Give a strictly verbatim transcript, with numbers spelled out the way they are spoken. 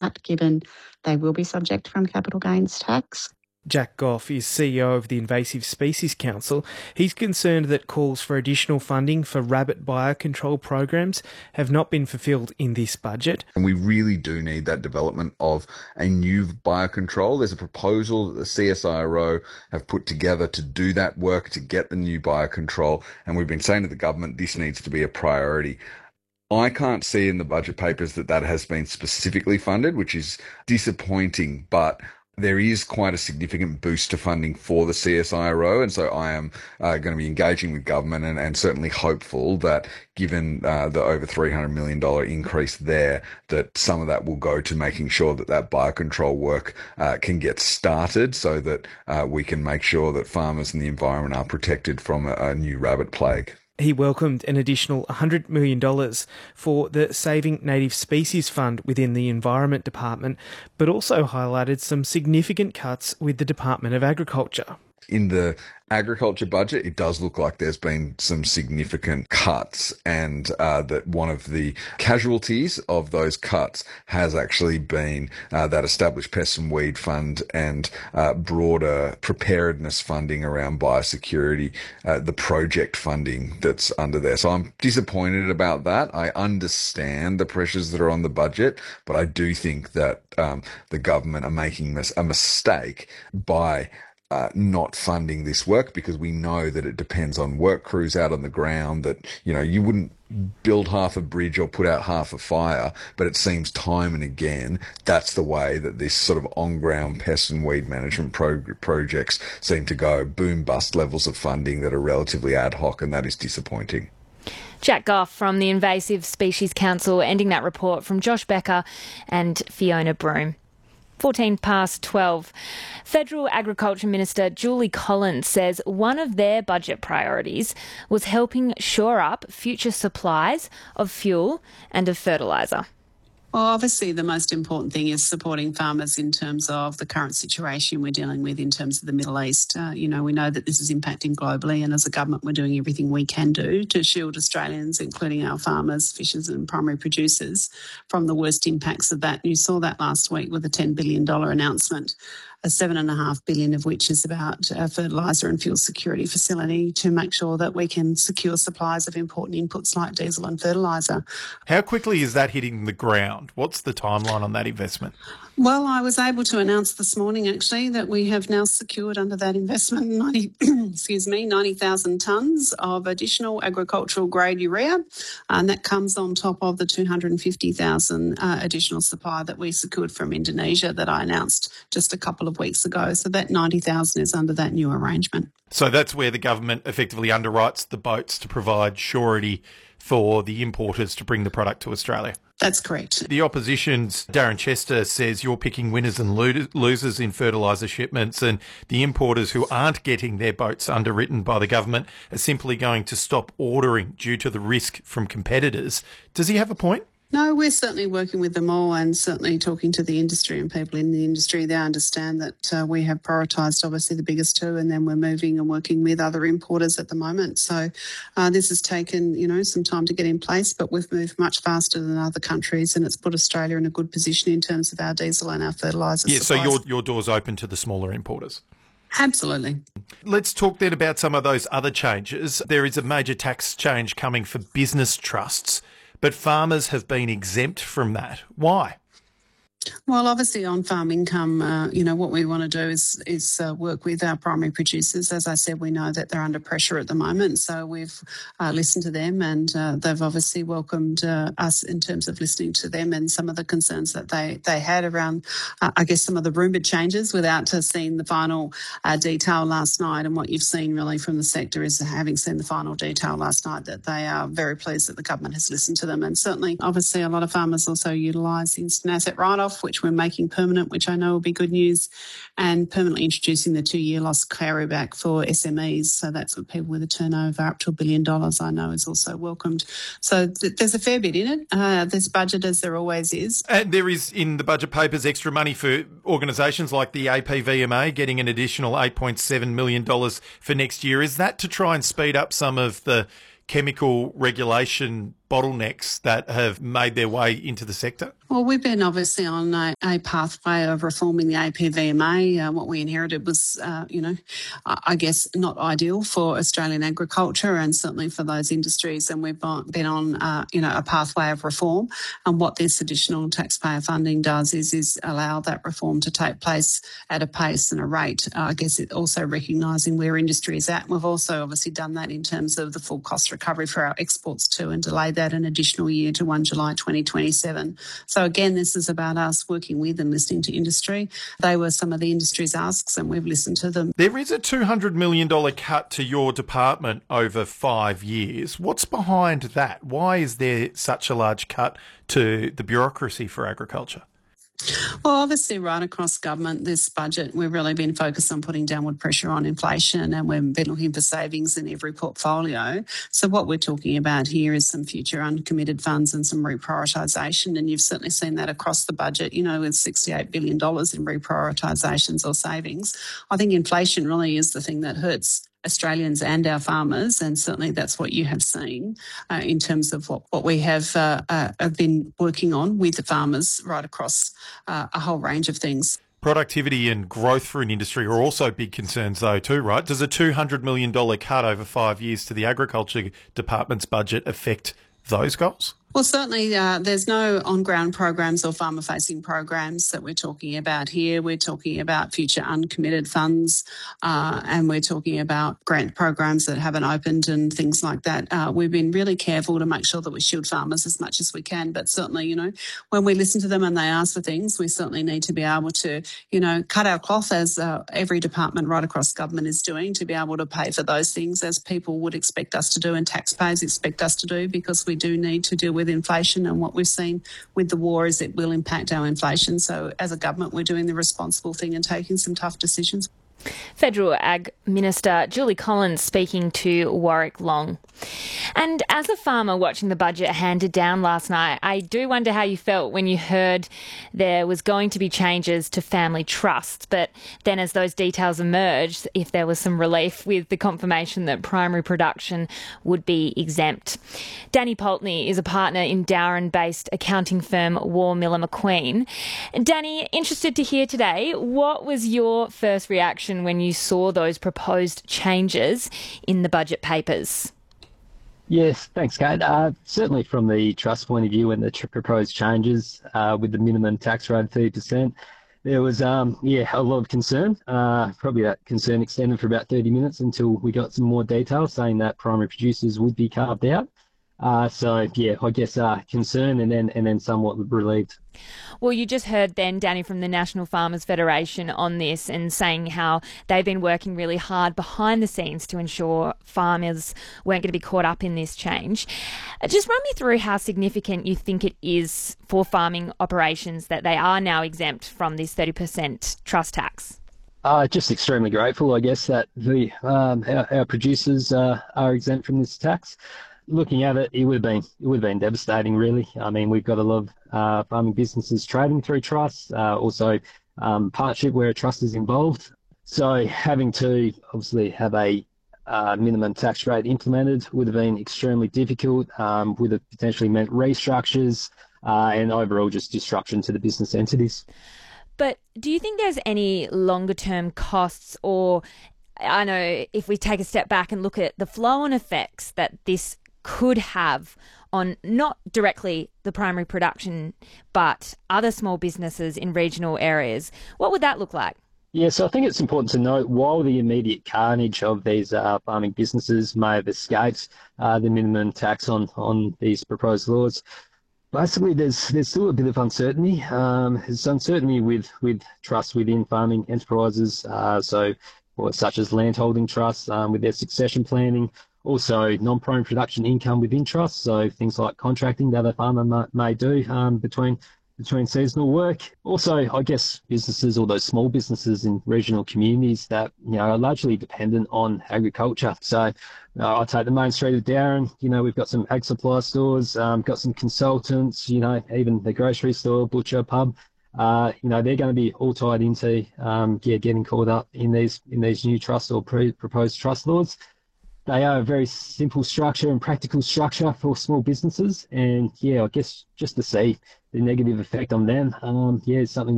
impact, given they will be subject from capital gains tax. Jack Goff is C E O of the Invasive Species Council. He's concerned that calls for additional funding for rabbit biocontrol programs have not been fulfilled in this budget. And we really do need that development of a new biocontrol. There's a proposal that the C S I R O have put together to do that work, to get the new biocontrol. And we've been saying to the government, this needs to be a priority. I can't see in the budget papers that that has been specifically funded, which is disappointing, but there is quite a significant boost to funding for the C S I R O, and so I am uh, going to be engaging with government and, and certainly hopeful that given uh, the over three hundred million dollars increase there, that some of that will go to making sure that that biocontrol work uh, can get started so that uh, we can make sure that farmers and the environment are protected from a, a new rabbit plague. He welcomed an additional one hundred million dollars for the Saving Native Species Fund within the Environment Department, but also highlighted some significant cuts with the Department of Agriculture. In the agriculture budget, it does look like there's been some significant cuts, and uh, that one of the casualties of those cuts has actually been uh, that established pest and weed fund and uh, broader preparedness funding around biosecurity, uh, the project funding that's under there. So I'm disappointed about that. I understand the pressures that are on the budget, but I do think that um, the government are making mis- a mistake by Uh, not funding this work, because we know that it depends on work crews out on the ground, that, you know, you wouldn't build half a bridge or put out half a fire, but it seems time and again that's the way that this sort of on-ground pest and weed management pro- projects seem to go. Boom-bust levels of funding that are relatively ad hoc, and that is disappointing. Jack Goff from the Invasive Species Council, ending that report from Josh Becker and Fiona Broome. fourteen past twelve. Federal Agriculture Minister Julie Collins says one of their budget priorities was helping shore up future supplies of fuel and of fertiliser. Well, obviously the most important thing is supporting farmers in terms of the current situation we're dealing with in terms of the Middle East. Uh, you know, we know that this is impacting globally, and as a government we're doing everything we can do to shield Australians, including our farmers, fishers and primary producers, from the worst impacts of that. And you saw that last week with a ten billion dollars announcement, a seven and a half billion of which is about a fertiliser and fuel security facility to make sure that we can secure supplies of important inputs like diesel and fertiliser. How quickly is that hitting the ground? What's the timeline on that investment? Well, I was able to announce this morning, actually, that we have now secured under that investment ninety, excuse me, ninety thousand tonnes of additional agricultural grade urea, and that comes on top of the two hundred fifty thousand uh, additional supply that we secured from Indonesia that I announced just a couple of weeks ago. So that ninety thousand is under that new arrangement. So that's where the government effectively underwrites the boats to provide surety for the importers to bring the product to Australia. That's correct. The opposition's Darren Chester says you're picking winners and losers in fertiliser shipments, and the importers who aren't getting their boats underwritten by the government are simply going to stop ordering due to the risk from competitors. Does he have a point? No, we're certainly working with them all, and certainly talking to the industry and people in the industry. They understand that uh, we have prioritised obviously the biggest two, and then we're moving and working with other importers at the moment. So uh, this has taken, you know, some time to get in place, but we've moved much faster than other countries, and it's put Australia in a good position in terms of our diesel and our fertiliser Yeah, supplies. so your, your door's open to the smaller importers. Absolutely. Let's talk then about some of those other changes. There is a major tax change coming for business trusts, but farmers have been exempt from that. Why? Well, obviously on farm income, uh, you know, what we want to do is is uh, work with our primary producers. As I said, we know that they're under pressure at the moment, so we've uh, listened to them, and uh, they've obviously welcomed uh, us in terms of listening to them and some of the concerns that they, they had around, uh, I guess, some of the rumoured changes without uh, seeing the final uh, detail last night. And what you've seen really from the sector is, having seen the final detail last night, that they are very pleased that the government has listened to them. And certainly, obviously, a lot of farmers also utilise the instant asset write-off, which we're making permanent, which I know will be good news, and permanently introducing the two-year loss carryback for S M Es. So that's what people with a turnover up to a billion dollars, I know, is also welcomed. So th- there's a fair bit in it. Uh, there's budget, as there always is. And there is, in the budget papers, extra money for organisations like the A P V M A, getting an additional eight point seven million dollars for next year. Is that to try and speed up some of the chemical regulation bottlenecks that have made their way into the sector? Well, we've been obviously on a, a pathway of reforming the A P V M A. Uh, what we inherited was, uh, you know, I guess not ideal for Australian agriculture and certainly for those industries. And we've been on, uh, you know, a pathway of reform. And what this additional taxpayer funding does is is allow that reform to take place at a pace and a rate. Uh, I guess it also recognising where industry is at. We've also obviously done that in terms of the full cost recovery for our exports too, and delayed that an additional year to first of July twenty twenty-seven. So again, this is about us working with and listening to industry. They were some of the industry's asks and we've listened to them. There is a two hundred million dollars cut to your department over five years. What's behind that? Why is there such a large cut to the bureaucracy for agriculture? Well, obviously, right across government, this budget, we've really been focused on putting downward pressure on inflation, and we've been looking for savings in every portfolio. So what we're talking about here is some future uncommitted funds and some reprioritisation, and you've certainly seen that across the budget, you know, with sixty-eight billion dollars in reprioritisations or savings. I think inflation really is the thing that hurts Australians and our farmers, and certainly that's what you have seen uh, in terms of what, what we have, uh, uh, have been working on with the farmers right across uh, a whole range of things. Productivity and growth for an industry are also big concerns though too, right? Does a two hundred million dollars cut over five years to the Agriculture Department's budget affect those goals? Well, certainly uh, there's no on-ground programs or farmer-facing programs that we're talking about here. We're talking about future uncommitted funds uh, and we're talking about grant programs that haven't opened and things like that. Uh, we've been really careful to make sure that we shield farmers as much as we can. But certainly, you know, when we listen to them and they ask for things, we certainly need to be able to, you know, cut our cloth as uh, every department right across government is doing, to be able to pay for those things as people would expect us to do and taxpayers expect us to do, because we do need to deal with inflation, and what we've seen with the war is it will impact our inflation. So as a government, we're doing the responsible thing and taking some tough decisions. Federal Ag Minister Julie Collins speaking to Warwick Long. And as a farmer watching the budget handed down last night, I do wonder how you felt when you heard there was going to be changes to family trusts. But then as those details emerged, if there was some relief with the confirmation that primary production would be exempt. Danny Poltney is a partner in Darwin-based accounting firm War Miller McQueen. Danny, interested to hear today, what was your first reaction when you saw those proposed changes in the budget papers? Yes, thanks, Kate. Uh, certainly from the trust point of view and the tr- proposed changes uh, with the minimum tax rate of thirty percent, there was, um, yeah, a lot of concern. Uh, probably that concern extended for about thirty minutes until we got some more details saying that primary producers would be carved out. Uh, so, yeah, I guess uh, concern and then and then somewhat relieved. Well, you just heard then, Danny, from the National Farmers Federation on this and saying how they've been working really hard behind the scenes to ensure farmers weren't going to be caught up in this change. Just run me through how significant you think it is for farming operations that they are now exempt from this thirty percent trust tax. Uh, just extremely grateful, I guess, that the um, our, our producers uh, are exempt from this tax. Looking at it, it would have been it would have been devastating, really. I mean, we've got a lot of uh, farming businesses trading through trusts, uh, also um, partnership where a trust is involved. So having to obviously have a uh, minimum tax rate implemented would have been extremely difficult. Um, would have potentially meant restructures uh, and overall just disruption to the business entities. But do you think there's any longer term costs, or I know if we take a step back and look at the flow-on effects that this could have on not directly the primary production, but other small businesses in regional areas, what would that look like? Yeah, so I think it's important to note, while the immediate carnage of these uh, farming businesses may have escaped uh, the minimum tax on, on these proposed laws, basically there's there's still a bit of uncertainty. Um, there's uncertainty with, with trusts within farming enterprises, uh, so or such as landholding trusts um, with their succession planning. Also, non-prime production income within trusts, so things like contracting that a farmer may, may do um, between between seasonal work. Also, I guess businesses, or those small businesses in regional communities that you know are largely dependent on agriculture. So, uh, I take the main street of Darwin. You know, we've got some ag supply stores, um, got some consultants. You know, even the grocery store, butcher, pub. Uh, you know, they're going to be all tied into um, yeah, getting caught up in these in these new trust or pre- proposed trust laws. they are a very simple structure and practical structure for small businesses. And yeah, I guess just to see the negative effect on them, um, yeah, is something